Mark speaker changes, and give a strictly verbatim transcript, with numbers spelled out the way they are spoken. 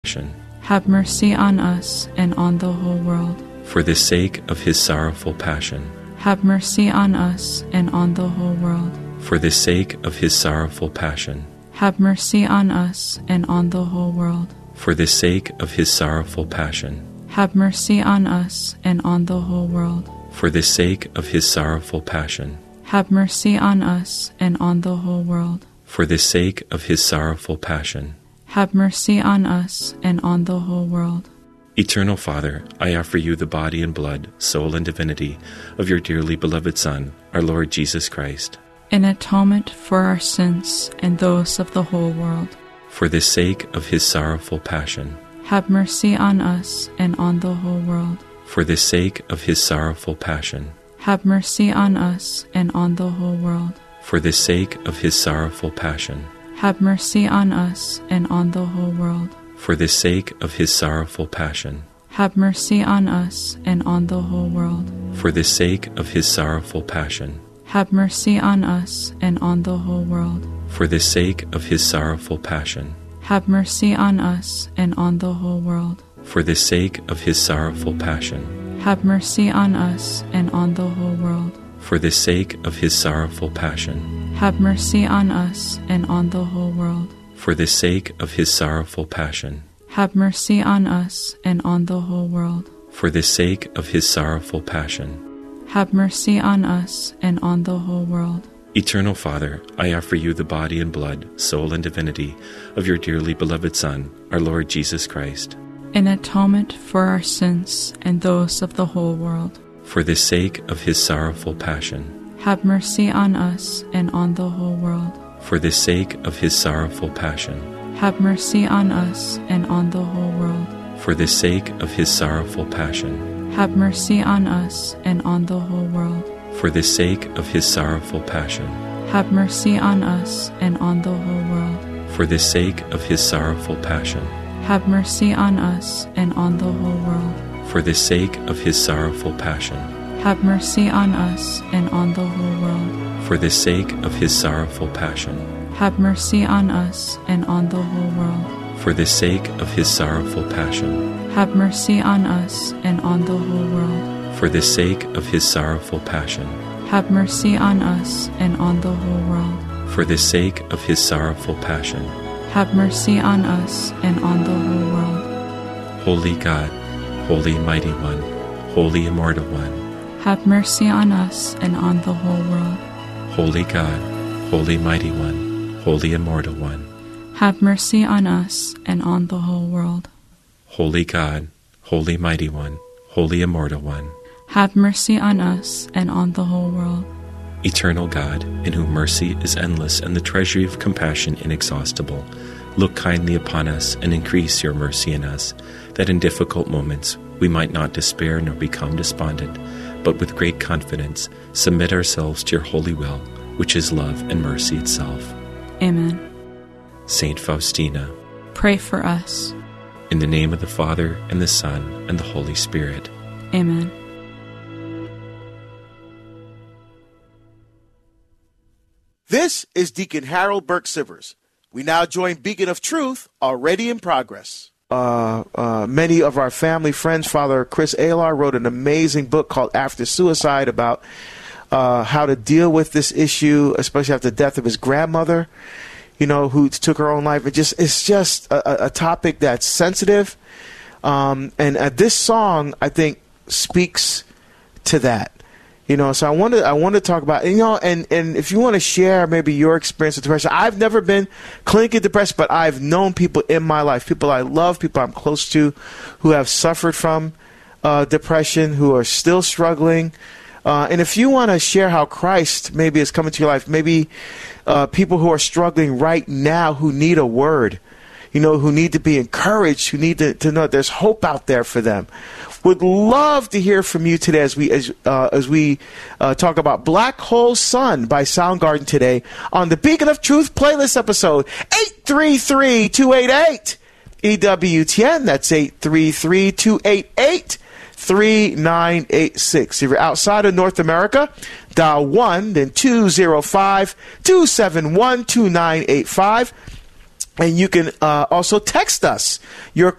Speaker 1: affliction.
Speaker 2: Have mercy on us and on the whole world.
Speaker 1: For the sake of his sorrowful passion.
Speaker 2: Have mercy on us and on the whole world.
Speaker 1: For the sake of his sorrowful passion.
Speaker 2: Have mercy on us and on the whole world.
Speaker 1: For the sake of his sorrowful passion.
Speaker 2: Have mercy on us and on the whole world.
Speaker 1: For the sake of his sorrowful passion.
Speaker 2: Have mercy on us and on the whole world.
Speaker 1: For the sake of his sorrowful passion.
Speaker 2: Have mercy on us and on the whole world.
Speaker 1: Eternal Father, I offer you the body and blood, soul and divinity of your dearly beloved Son, our Lord Jesus Christ,
Speaker 2: in atonement for our sins and those of the whole world.
Speaker 1: For the sake of his sorrowful passion.
Speaker 2: Have mercy on us and on the whole world.
Speaker 1: For the sake of his sorrowful passion.
Speaker 2: Have mercy on us and on the whole world.
Speaker 1: For the sake of his sorrowful passion.
Speaker 2: Have mercy on us and on the whole world.
Speaker 1: For the sake of his sorrowful passion.
Speaker 2: Have mercy on us and on the whole world.
Speaker 1: For the sake of his sorrowful passion.
Speaker 2: Have mercy on us and on the whole world.
Speaker 1: For the sake of his sorrowful passion.
Speaker 2: Have mercy on us and on the whole world.
Speaker 1: For the sake of his sorrowful passion.
Speaker 2: Have mercy on us and on the whole world.
Speaker 1: For the sake of his sorrowful passion.
Speaker 2: Have mercy on us and on the whole world.
Speaker 1: For the sake of his sorrowful passion.
Speaker 2: Have mercy on us and on the whole world.
Speaker 1: For the sake of his sorrowful passion.
Speaker 2: Have mercy on us and on the whole world.
Speaker 1: Eternal Father, I offer you the body and blood, soul and divinity of your dearly beloved Son, our Lord Jesus Christ,
Speaker 2: in atonement for our sins and those of the whole world.
Speaker 1: For the sake of his sorrowful passion.
Speaker 2: Have mercy on us and on the whole world.
Speaker 1: For the sake of his sorrowful passion.
Speaker 2: Have mercy on us and on the whole world.
Speaker 1: For the sake of his sorrowful passion.
Speaker 2: Have mercy on us and on the whole world.
Speaker 1: For the sake of his sorrowful passion.
Speaker 2: Have mercy on us and on the whole world.
Speaker 1: For the sake of his sorrowful passion.
Speaker 2: Have mercy on us and on the whole world.
Speaker 1: For the sake of his sorrowful passion.
Speaker 2: Have mercy on us and on the whole world.
Speaker 1: For the sake of his sorrowful passion.
Speaker 2: Have mercy on us and on the whole world.
Speaker 1: For the sake of his sorrowful passion.
Speaker 2: Have mercy on us and on the whole world.
Speaker 1: For the sake of his sorrowful passion.
Speaker 2: Have mercy on us and on the whole world.
Speaker 1: For the sake of his sorrowful passion.
Speaker 2: Have mercy on us and on the whole world.
Speaker 1: Holy God, Holy Mighty One, Holy Immortal One.
Speaker 2: Have mercy on us and on the whole world.
Speaker 1: Holy God, Holy Mighty One, Holy Immortal One.
Speaker 2: Have mercy on us and on the whole world.
Speaker 1: Holy God, Holy Mighty One, Holy Immortal One.
Speaker 2: Have mercy on us and on the whole world.
Speaker 1: Eternal God, in whom mercy is endless and the treasury of compassion inexhaustible, look kindly upon us and increase your mercy in us, that in difficult moments we might not despair nor become despondent, but with great confidence submit ourselves to your holy will, which is love and mercy itself.
Speaker 2: Amen.
Speaker 1: Saint Faustina,
Speaker 2: pray for us.
Speaker 1: In the name of the Father, and the Son, and the Holy Spirit.
Speaker 2: Amen.
Speaker 3: This is Deacon Harold Burke Sivers. We now join Beacon of Truth, already in progress. Uh, uh, many of our family friends, Father Chris Alar wrote an amazing book called After Suicide about uh, how to deal with this issue, especially after the death of his grandmother, you know, who took her own life. It just it's just a, a topic that's sensitive, um, and uh, this song I think speaks to that. You know, so I want to I want to talk about, you know, and, and if you want to share maybe your experience with depression. I've never been clinically depressed, but I've known people in my life, people I love, people I'm close to, who have suffered from uh, depression, who are still struggling. Uh, and if you want to share how Christ maybe is coming to your life, maybe uh, people who are struggling right now who need a word, you know, who need to be encouraged, who need to, to know that there's hope out there for them. Would love to hear from you today as we as uh, as we uh, talk about Black Hole Sun by Soundgarden today on the Beacon of Truth playlist episode eight three three, two eight eight, E W T N. That's eight three three, two eight eight, three nine eight six. If you're outside of North America, dial one, then two zero five, two seven one, two nine eight five. And you can uh, also text us your